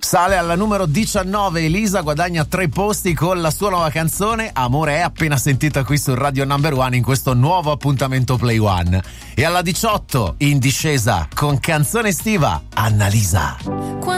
Sale alla numero 19 Elisa, guadagna 3 posti con la sua nuova canzone Amore è, appena sentita qui su Radio Number One in questo nuovo appuntamento Play One. E alla 18 in discesa con canzone estiva Annalisa.